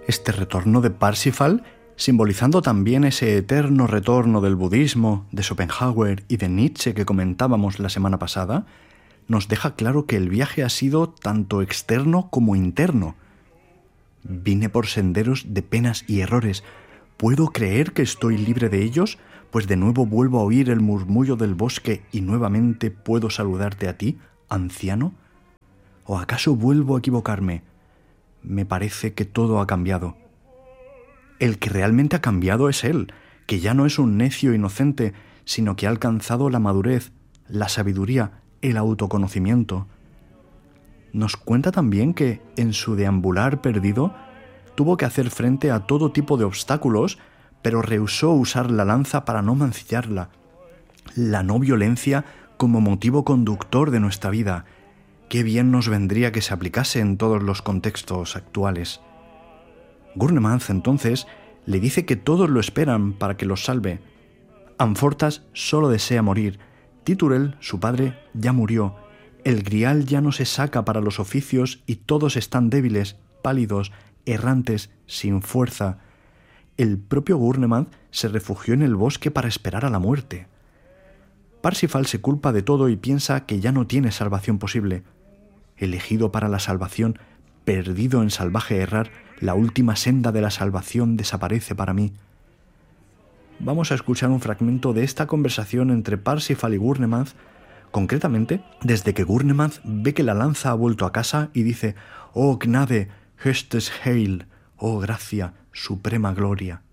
Este retorno de Parsifal, simbolizando también ese eterno retorno del budismo, de Schopenhauer y de Nietzsche que comentábamos la semana pasada, nos deja claro que el viaje ha sido tanto externo como interno. Vine por senderos de penas y errores. ¿Puedo creer que estoy libre de ellos? Pues de nuevo vuelvo a oír el murmullo del bosque y nuevamente puedo saludarte a ti, anciano. ¿O acaso vuelvo a equivocarme? Me parece que todo ha cambiado. El que realmente ha cambiado es él, que ya no es un necio inocente, sino que ha alcanzado la madurez, la sabiduría, el autoconocimiento. Nos cuenta también que, en su deambular perdido, tuvo que hacer frente a todo tipo de obstáculos, pero rehusó usar la lanza para no mancillarla. La no violencia como motivo conductor de nuestra vida. Qué bien nos vendría que se aplicase en todos los contextos actuales. Gurnemanz, entonces, le dice que todos lo esperan para que los salve. Amfortas solo desea morir. Titurel, su padre, ya murió. El grial ya no se saca para los oficios y todos están débiles, pálidos, errantes, sin fuerza. El propio Gurnemanz se refugió en el bosque para esperar a la muerte. Parsifal se culpa de todo y piensa que ya no tiene salvación posible. Elegido para la salvación, perdido en salvaje errar, la última senda de la salvación desaparece para mí. Vamos a escuchar un fragmento de esta conversación entre Parsifal y Gurnemanz, concretamente desde que Gurnemanz ve que la lanza ha vuelto a casa y dice: «Oh Gnade, höchstes Heil, oh gracia, suprema gloria».